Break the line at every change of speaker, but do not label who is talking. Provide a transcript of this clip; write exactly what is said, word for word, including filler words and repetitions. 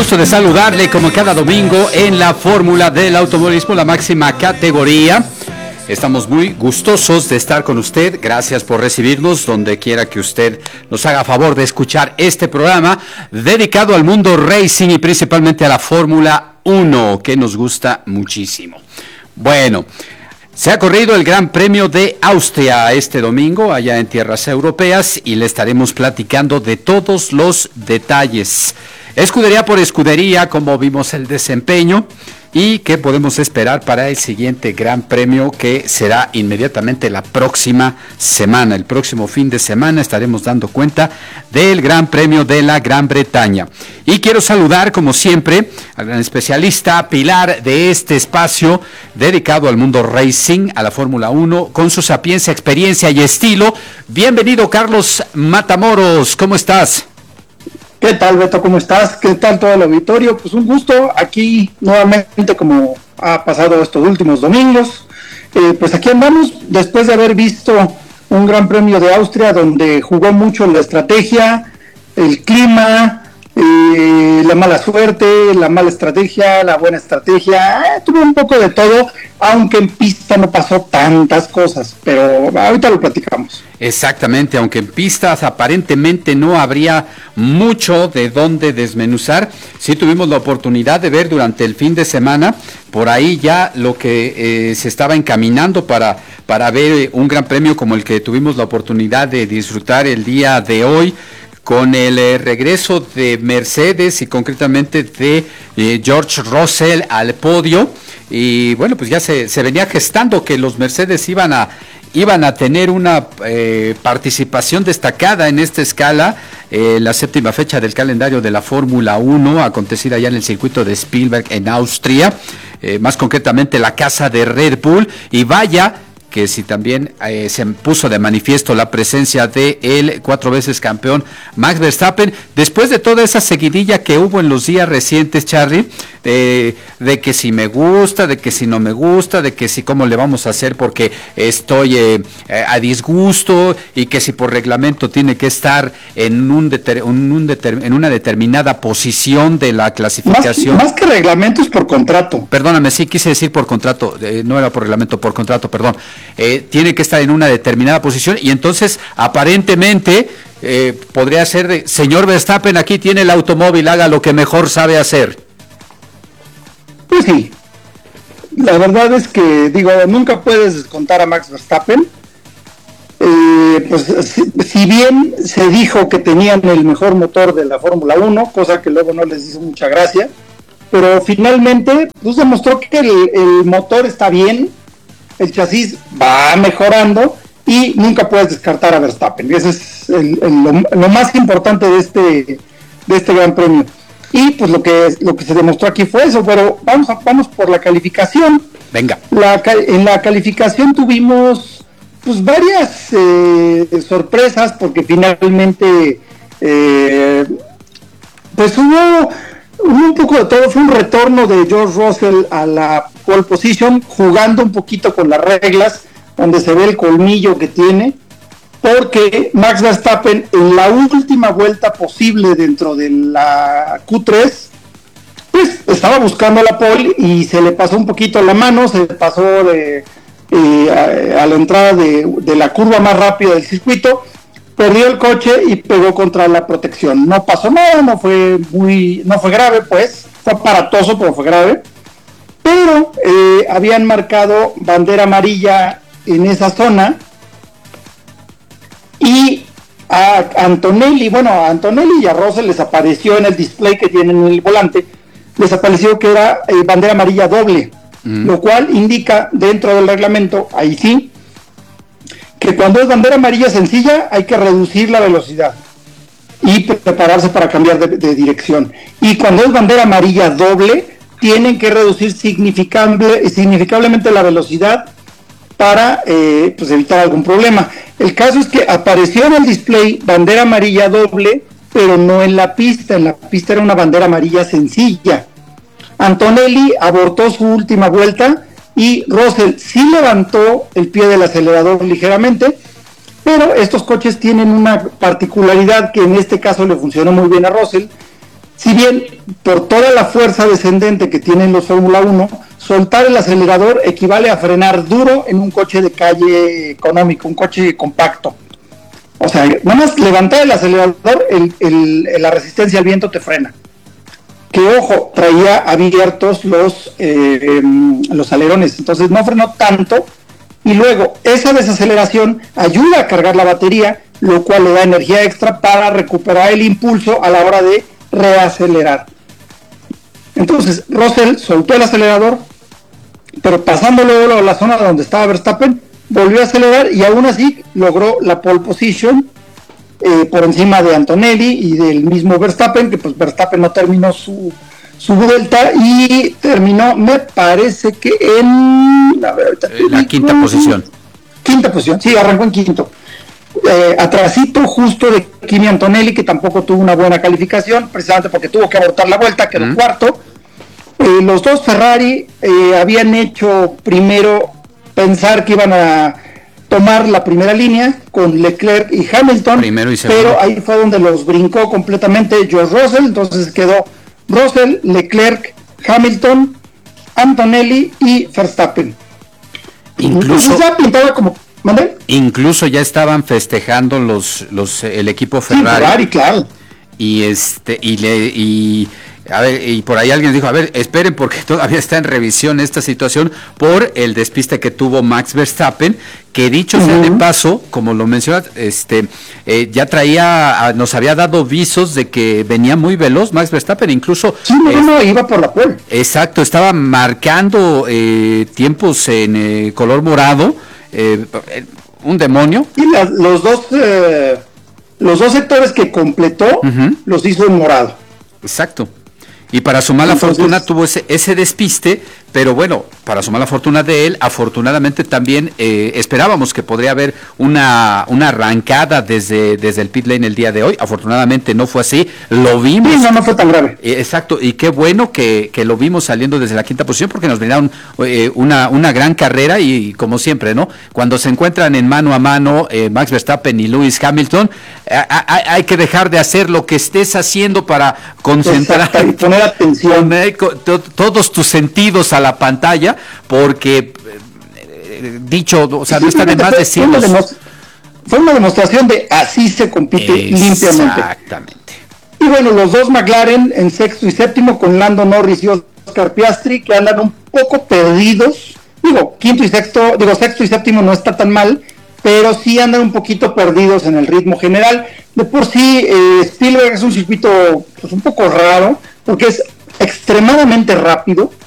gusto de saludarle como cada domingo en la Fórmula del Automovilismo, la máxima categoría. Estamos muy gustosos de estar con usted. Gracias por recibirnos donde quiera que usted nos haga favor de escuchar este programa dedicado al mundo racing y principalmente a la Fórmula uno, que nos gusta muchísimo. Bueno, se ha corrido el Gran Premio de Austria este domingo allá en tierras europeas y le estaremos platicando de todos los detalles. Escudería por escudería, como vimos el desempeño y qué podemos esperar para el siguiente Gran Premio, que será inmediatamente la próxima semana. El próximo fin de semana estaremos dando cuenta del Gran Premio de la Gran Bretaña. Y quiero saludar, como siempre, al gran especialista, pilar de este espacio dedicado al mundo racing, a la Fórmula uno, con su sapiencia, experiencia y estilo. Bienvenido, Carlos Matamoros, ¿cómo estás?
¿Qué tal, Beto? ¿Cómo estás? ¿Qué tal todo el auditorio? Pues un gusto aquí nuevamente, como ha pasado estos últimos domingos. Eh, pues aquí andamos después de haber visto un Gran Premio de Austria donde jugó mucho la estrategia, el clima, eh, la mala suerte, la mala estrategia, la buena estrategia. Eh, tuvo un poco de todo, aunque en pista no pasó tantas cosas, pero ahorita lo platicamos.
Exactamente, aunque en pistas aparentemente no habría mucho de dónde desmenuzar, sí tuvimos la oportunidad de ver durante el fin de semana por ahí ya lo que eh, se estaba encaminando para, para ver un gran premio como el que tuvimos la oportunidad de disfrutar el día de hoy, con el eh, regreso de Mercedes y concretamente de eh, George Russell al podio. Y bueno, pues ya se, se venía gestando que los Mercedes iban a iban a tener una eh, participación destacada en esta escala, eh, la séptima fecha del calendario de la Fórmula uno, acontecida ya en el circuito de Spielberg en Austria, eh, más concretamente la casa de Red Bull. Y vaya que si también eh, se puso de manifiesto la presencia de el cuatro veces campeón Max Verstappen, después de toda esa seguidilla que hubo en los días recientes, Charlie, eh, de que si me gusta, de que si no me gusta, de que si cómo le vamos a hacer porque estoy eh, eh, a disgusto, y que si por reglamento tiene que estar en, un deter, en, un deter, en una determinada posición de la clasificación.
Más, más que reglamento es por contrato.
Perdóname, sí, quise decir por contrato, eh, no era por reglamento, por contrato, perdón. Eh, tiene que estar en una determinada posición y entonces aparentemente eh, podría ser de, señor Verstappen, aquí tiene el automóvil, haga lo que mejor sabe hacer.
Pues sí, la verdad es que digo, nunca puedes descontar a Max Verstappen. Eh, pues si, si bien se dijo que tenían el mejor motor de la Fórmula uno, cosa que luego no les hizo mucha gracia, pero finalmente pues demostró que el, el motor está bien, el chasis va mejorando y nunca puedes descartar a Verstappen. Ese es el, el, lo, lo más importante de este de este Gran Premio. Y pues lo que lo que se demostró aquí fue eso, pero vamos a, vamos por la calificación.
Venga.
La, en la calificación tuvimos pues varias eh, sorpresas porque finalmente eh, pues hubo un poco de todo. Fue un retorno de George Russell a la pole position, jugando un poquito con las reglas, donde se ve el colmillo que tiene, porque Max Verstappen en la última vuelta posible dentro de la Q tres, pues estaba buscando la pole y se le pasó un poquito la mano, se le pasó de, eh, a, a la entrada de, de la curva más rápida del circuito, perdió el coche y pegó contra la protección. No pasó nada, no fue muy, no fue grave, pues, fue aparatoso, pero fue grave. Pero eh, habían marcado bandera amarilla en esa zona y a Antonelli, bueno, a Antonelli y a Russell les apareció en el display que tienen en el volante, les apareció que era eh, bandera amarilla doble, mm. lo cual indica dentro del reglamento, ahí sí, que cuando es bandera amarilla sencilla hay que reducir la velocidad y prepararse para cambiar de, de dirección. Y cuando es bandera amarilla doble, tienen que reducir significable, significativamente la velocidad para eh, pues evitar algún problema. El caso es que apareció en el display bandera amarilla doble, pero no en la pista. En la pista era una bandera amarilla sencilla. Antonelli abortó su última vuelta y Russell sí levantó el pie del acelerador ligeramente, pero estos coches tienen una particularidad que en este caso le funcionó muy bien a Russell, Si bien por toda la fuerza descendente que tienen los Fórmula uno, soltar el acelerador equivale a frenar duro en un coche de calle económico, un coche compacto. O sea, nada más levantar el acelerador, el, el, la resistencia al viento te frena. Que ojo, traía abiertos los, eh, los alerones, entonces no frenó tanto. Y luego, esa desaceleración ayuda a cargar la batería, lo cual le da energía extra para recuperar el impulso a la hora de reacelerar. Entonces, Russell soltó el acelerador, pero pasando luego a la zona donde estaba Verstappen, volvió a acelerar y aún así logró la pole position eh, por encima de Antonelli y del mismo Verstappen, que pues Verstappen no terminó su, su vuelta y terminó, me parece que en a ver, ahorita,
la digo, quinta posición.
Quinta posición, sí, arrancó en quinto. Eh, atrasito justo de Kimi Antonelli, que tampoco tuvo una buena calificación, precisamente porque tuvo que abortar la vuelta, quedó mm. cuarto. Eh, los dos Ferrari eh, habían hecho primero pensar que iban a tomar la primera línea con Leclerc y Hamilton,
primero y
pero ahí fue donde los brincó completamente George Russell, entonces quedó Russell, Leclerc, Hamilton, Antonelli y Verstappen.
Incluso
entonces ya pintaba como ¿Mande?
Incluso ya estaban festejando los, los el equipo Ferrari.
Sí, Ferrari, claro.
Y este, y le, y a ver, y por ahí alguien dijo, a ver, esperen porque todavía está en revisión esta situación por el despiste que tuvo Max Verstappen, que dicho uh-huh. sea de paso, como lo mencionas, este, eh, ya traía, nos había dado visos de que venía muy veloz Max Verstappen, incluso.
Sí, no, eh, no, iba por la pole.
Exacto, estaba marcando eh, tiempos en eh, color morado. Eh, un demonio.
Y la, los dos eh, los dos sectores que completó uh-huh. los hizo en morado.
Exacto. Y para su mala Entonces, fortuna tuvo ese, ese despiste, pero bueno, para su mala fortuna de él, afortunadamente también eh, esperábamos que podría haber una, una arrancada desde, desde el pit lane el día de hoy. Afortunadamente no fue así, lo vimos.
Sí, no, no fue tan grave.
Eh, exacto, y qué bueno que, que lo vimos saliendo desde la quinta posición porque nos brindaron eh, una, una gran carrera y como siempre, ¿no? Cuando se encuentran en mano a mano eh, Max Verstappen y Lewis Hamilton, eh, hay, hay que dejar de hacer lo que estés haciendo para concentrar.
Exacto, y poner atención.
Poner to, todos tus sentidos a la pantalla porque eh, dicho, o sea, no está de más decirlo.
Fue una demostración de así se compite limpiamente.
Exactamente.
Y bueno, los dos McLaren en sexto y séptimo con Lando Norris y Oscar Piastri, que andan un poco perdidos. Digo, quinto y sexto, digo, sexto y séptimo no está tan mal, pero sí andan un poquito perdidos en el ritmo general. De por sí, eh, Spielberg es un circuito pues, un poco raro, porque es extremadamente rápido,